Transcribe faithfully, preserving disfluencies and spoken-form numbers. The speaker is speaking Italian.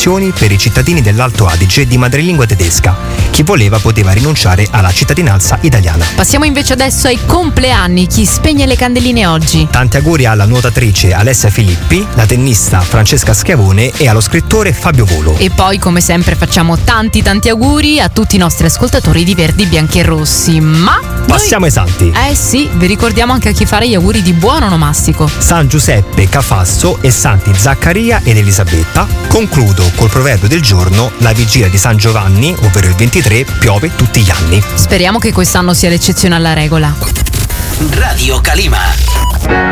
concessioni per i cittadini dell'Alto Adige di madrelingua tedesca. Chi voleva poteva rinunciare alla cittadinanza italiana. Passiamo invece adesso ai compleanni. Chi spegne le candeline oggi? Tanti auguri alla nuotatrice Alessia Filippi, la tennista Francesca Schiavone e allo scrittore Fabio Volo. E poi, come sempre, facciamo tanti tanti auguri a tutti i nostri ascoltatori di Verdi, Bianchi e Rossi. Ma passiamo ai santi. Eh sì, vi ricordiamo anche a chi fare gli auguri di buon onomastico. San Giuseppe, Cafasso e Santi Zaccaria ed Elisabetta. Concludo col proverbio del giorno: la vigilia di San Giovanni, ovvero il ventitré, piove tutti gli anni. Speriamo che quest'anno sia l'eccezione alla regola. Radio Calima.